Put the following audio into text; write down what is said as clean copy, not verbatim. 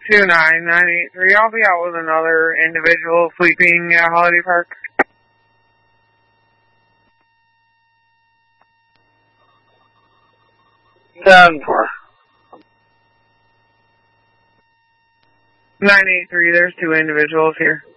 29983. I'll be out with another individual sleeping at Holiday Park. 7-4. 983, there's two individuals here.